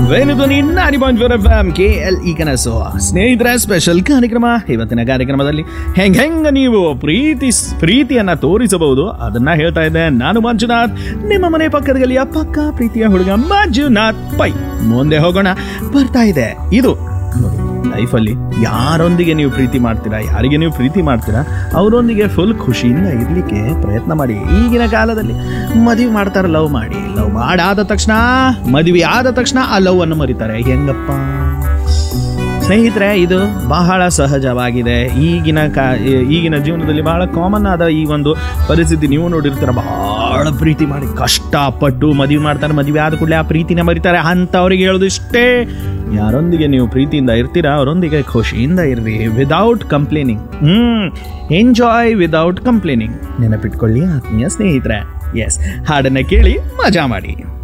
Venudhwani 90.4 FM KLE ಕನಸು ಸ್ನೇಹಿತರ special ಕಾರ್ಯಕ್ರಮ. ಇವತ್ತಿನ ಕಾರ್ಯಕ್ರಮದಲ್ಲಿ ಹೆಂಗ ನೀವು ಪ್ರೀತಿಯನ್ನ ತೋರಿಸಬಹುದು ಅದನ್ನ ಹೇಳ್ತಾ ಇದ್ದೆ. ನಾನು ಮಂಜುನಾಥ್, ನಿಮ್ಮ ಮನೆ ಪಕ್ಕದ ಗಲಿಯ ಪಕ್ಕ ಪ್ರೀತಿಯ ಹುಡುಗ ಮಂಜುನಾಥ್ ಪೈ. ಮುಂದೆ ಹೋಗೋಣ. ಬರ್ತಾ ಇದೆ ಇದು ಲೈಫಲ್ಲಿ ಯಾರೊಂದಿಗೆ ನೀವು ಪ್ರೀತಿ ಮಾಡ್ತೀರಾ, ಯಾರಿಗೆ ನೀವು ಪ್ರೀತಿ ಮಾಡ್ತೀರಾ ಅವರೊಂದಿಗೆ ಫುಲ್ ಖುಷಿಯಿಂದ ಇರಲಿಕ್ಕೆ ಪ್ರಯತ್ನ ಮಾಡಿ. ಈಗಿನ ಕಾಲದಲ್ಲಿ ಮದುವೆ ಮಾಡ್ತಾರೆ, ಲವ್ ಮಾಡಾದ ತಕ್ಷಣ, ಮದುವೆ ಆದ ತಕ್ಷಣ ಆ ಲವ್ ಅನ್ನು ಮರಿತಾರೆ. ಹೆಂಗಪ್ಪ ಸ್ನೇಹಿತರೆ, ಇದು ಬಹಳ ಸಹಜವಾಗಿದೆ. ಈಗಿನ ಜೀವನದಲ್ಲಿ ಬಹಳ ಕಾಮನ್ ಆದ ಈ ಒಂದು ಪರಿಸ್ಥಿತಿ. ನೀವು ನೋಡಿರ್ತೀರ, ಬಹಳ ಪ್ರೀತಿ ಮಾಡಿ ಕಷ್ಟಪಟ್ಟು ಮದುವೆ ಮಾಡ್ತಾರೆ, ಮದುವೆ ಆದ ಕೂಡಲೇ ಆ ಪ್ರೀತಿನ ಮರಿತಾರೆ. ಅಂಥವ್ರಿಗೆ ಹೇಳೋದು ಇಷ್ಟೇ, ಯಾರೊಂದಿಗೆ ನೀವು ಪ್ರೀತಿಯಿಂದ ಇರ್ತೀರಾ ಅವರೊಂದಿಗೆ ಖುಷಿಯಿಂದ ಇರ್ರಿ, without complaining. Enjoy without complaining. ನೆನಪಿಟ್ಕೊಳ್ಳಿ ಆತ್ಮೀಯ ಸ್ನೇಹಿತರೆ. ಎಸ್, ಹಾಡನ್ನು ಕೇಳಿ ಮಜಾ ಮಾಡಿ.